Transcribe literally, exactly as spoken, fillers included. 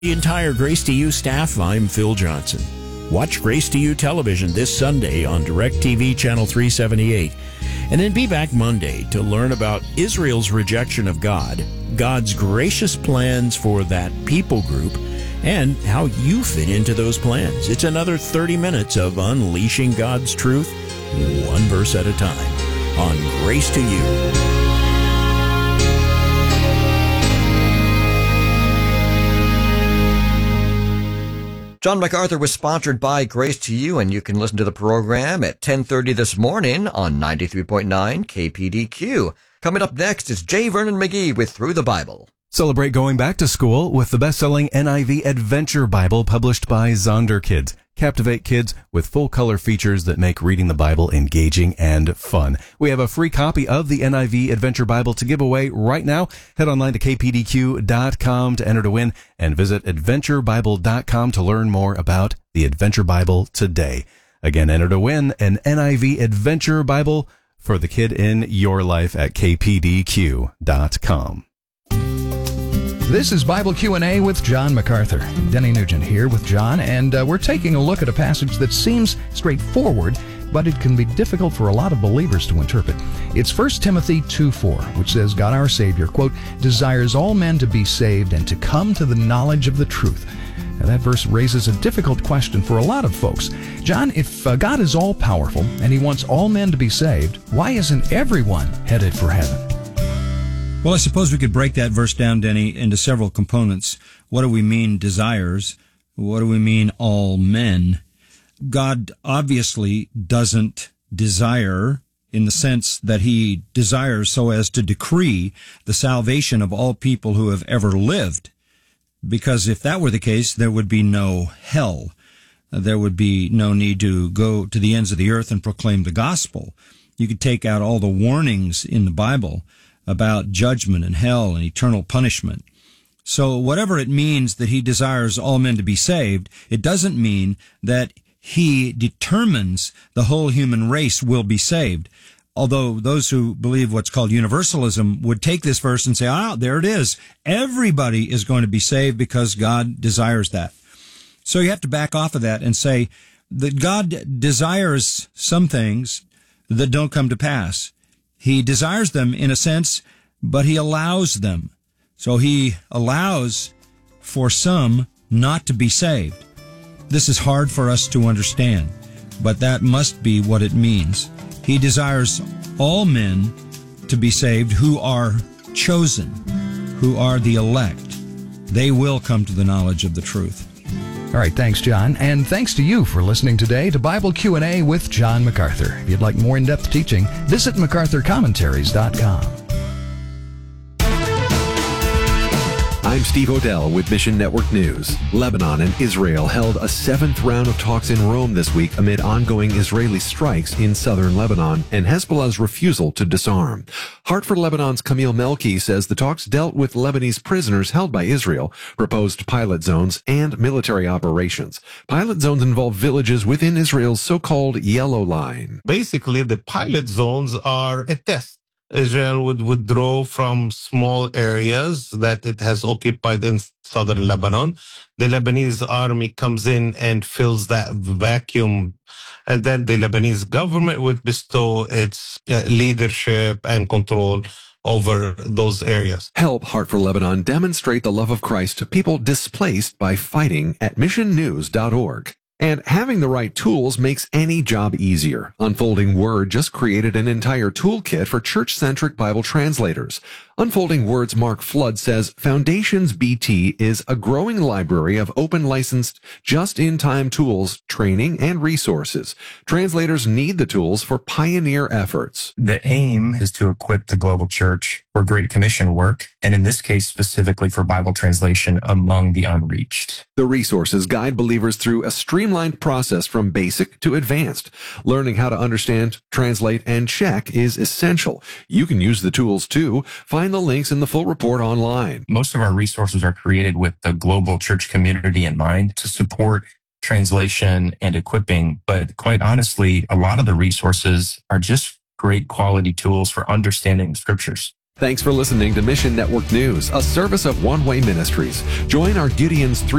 The entire Grace to You staff, I'm Phil Johnson. Watch Grace to You television this Sunday on DirecTV Channel three seventy-eight. And then be back Monday to learn about Israel's rejection of God, God's gracious plans for that people group, and how you fit into those plans. It's another thirty minutes of unleashing God's truth, one verse at a time, on Grace to You. John MacArthur was sponsored by Grace to You, and you can listen to the program at ten thirty this morning on ninety-three point nine K P D Q. Coming up next is J. Vernon McGee with Through the Bible. Celebrate going back to school with the best-selling N I V Adventure Bible published by Zonder Kids. Captivate kids with full-color features that make reading the Bible engaging and fun. We have a free copy of the N I V Adventure Bible to give away right now. Head online to K P D Q dot com to enter to win, and visit adventure bible dot com to learn more about the Adventure Bible today. Again, enter to win an N I V Adventure Bible for the kid in your life at K P D Q dot com. This is Bible Q and A with John MacArthur. Denny Nugent here with John, and uh, we're taking a look at a passage that seems straightforward, but it can be difficult for a lot of believers to interpret. It's First Timothy two four, which says, God our Savior, quote, desires all men to be saved and to come to the knowledge of the truth. Now, that verse raises a difficult question for a lot of folks. John, if uh, God is all-powerful and he wants all men to be saved, why isn't everyone headed for heaven? Well, I suppose we could break that verse down, Denny, into several components. What do we mean desires? What do we mean all men? God obviously doesn't desire in the sense that he desires so as to decree the salvation of all people who have ever lived. Because if that were the case, there would be no hell. There would be no need to go to the ends of the earth and proclaim the gospel. You could take out all the warnings in the Bible about judgment and hell and eternal punishment. So whatever it means that he desires all men to be saved, it doesn't mean that he determines the whole human race will be saved. Although those who believe what's called universalism would take this verse and say, ah, there it is. Everybody is going to be saved because God desires that. So you have to back off of that and say that God desires some things that don't come to pass. He desires them in a sense, but he allows them. So he allows for some not to be saved. This is hard for us to understand, but that must be what it means. He desires all men to be saved who are chosen, who are the elect. They will come to the knowledge of the truth. All right, thanks, John. And thanks to you for listening today to Bible Q and A with John MacArthur. If you'd like more in-depth teaching, visit macarthur commentaries dot com. I'm Steve Odell with Mission Network News. Lebanon and Israel held a seventh round of talks in Rome this week amid ongoing Israeli strikes in southern Lebanon and Hezbollah's refusal to disarm. Heart for Lebanon's Camille Melki says the talks dealt with Lebanese prisoners held by Israel, proposed pilot zones, and military operations. Pilot zones involve villages within Israel's so-called Yellow Line. Basically, the pilot zones are a test. Israel would withdraw from small areas that it has occupied in southern Lebanon. The Lebanese army comes in and fills that vacuum, and then the Lebanese government would bestow its uh, leadership and control over those areas. Help Heart for Lebanon demonstrate the love of Christ to people displaced by fighting at mission news dot org. And having the right tools makes any job easier. Unfolding Word just created an entire toolkit for church-centric Bible translators. Unfolding Word's Mark Flood says Foundations B T is a growing library of open-licensed, just-in-time tools, training, and resources. Translators need the tools for pioneer efforts. The aim is to equip the global church for Great Commission work, and in this case, specifically for Bible translation among the unreached. The resources guide believers through a streamlined process from basic to advanced. Learning how to understand, translate, and check is essential. You can use the tools too. Find the links in the full report online. Most of our resources are created with the global church community in mind to support translation and equipping, but quite honestly, a lot of the resources are just great quality tools for understanding the scriptures. Thanks for listening to Mission Network News, a service of One Way Ministries. Join our Gideon's three